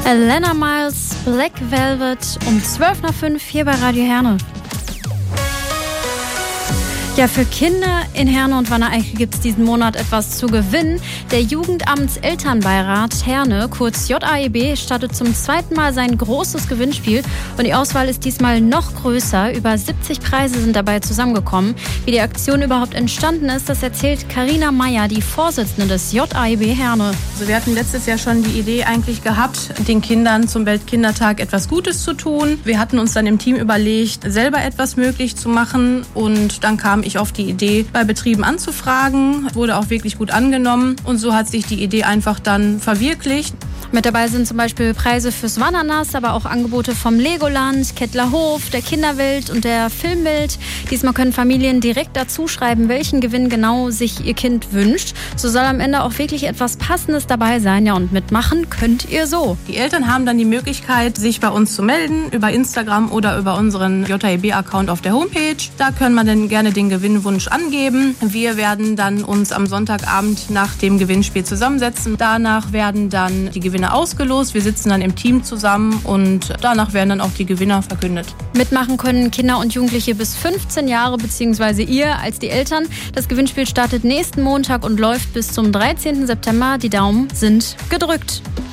Elena Miles, Black Velvet um 12:05 hier bei Radio Herne. Ja, für Kinder in Herne und Wanne-Eickel gibt es diesen Monat etwas zu gewinnen. Der Jugendamtselternbeirat Herne, kurz JAEB, startet zum zweiten Mal sein großes Gewinnspiel. Und die Auswahl ist diesmal noch größer. Über 70 Preise sind dabei zusammengekommen. Wie die Aktion überhaupt entstanden ist, das erzählt Carina Meyer, die Vorsitzende des JAEB Herne. Also wir hatten letztes Jahr schon die Idee eigentlich gehabt, den Kindern zum Weltkindertag etwas Gutes zu tun. Wir hatten uns dann im Team überlegt, selber etwas möglich zu machen. Und dann kam ich auf die Idee, bei Betrieben anzufragen. Wurde auch wirklich gut angenommen und so hat sich die Idee einfach dann verwirklicht. Mit dabei sind zum Beispiel Preise fürs Wananas, aber auch Angebote vom Legoland, Kettlerhof, der Kinderwelt und der Filmwelt. Diesmal können Familien direkt dazu schreiben, welchen Gewinn genau sich ihr Kind wünscht. So soll am Ende auch wirklich etwas Passendes dabei sein. Ja, und mitmachen könnt ihr so. Die Eltern haben dann die Möglichkeit, sich bei uns zu melden, über Instagram oder über unseren JAEB-Account auf der Homepage. Da können wir dann gerne den Gewinnwunsch angeben. Wir werden dann uns am Sonntagabend nach dem Gewinnspiel zusammensetzen. Danach werden dann die Gewinner ausgelost. Wir sitzen dann im Team zusammen und danach werden dann auch die Gewinner verkündet. Mitmachen können Kinder und Jugendliche bis 15 Jahre bzw. ihr als die Eltern. Das Gewinnspiel startet nächsten Montag und läuft bis zum 13. September. Die Daumen sind gedrückt.